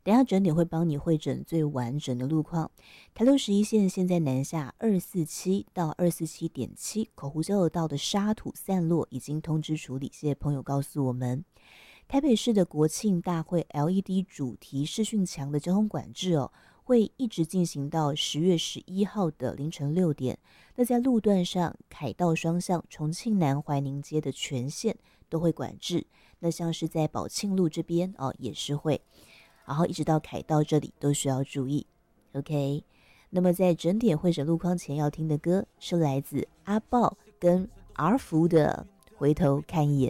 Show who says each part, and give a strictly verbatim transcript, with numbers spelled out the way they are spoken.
Speaker 1: 等一下整点会帮你汇整最完整的路况。台六十一线现在南下二四七到二四七点七口湖交流道的沙土散落已经通知处理，谢谢朋友告诉我们。台北市的国庆大会 L E D 主题视讯墙的交通管制哦，会一直进行到十月十一号的凌晨六点。那在路段上，凯道双向、重庆南怀宁街的全线都会管制。那像是在宝庆路这边哦，也是会，然后一直到凯道这里都需要注意。OK， 那么在整点会诊路况前要听的歌是来自阿豹跟 R 福的《回头看一眼》。